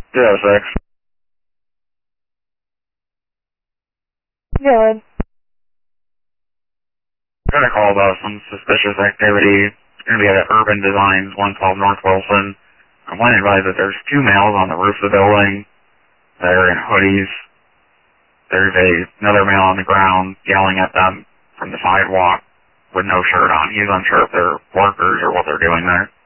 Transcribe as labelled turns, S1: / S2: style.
S1: 06.
S2: Good.
S1: Got a call about some suspicious activity. It's going to be at Urban Designs, 112 North Wilson. I want to advise that there's two males on the roof of the building that are in hoodies. There's another male on the ground yelling at them from the sidewalk with no shirt on. He's unsure if they're workers or what they're doing there.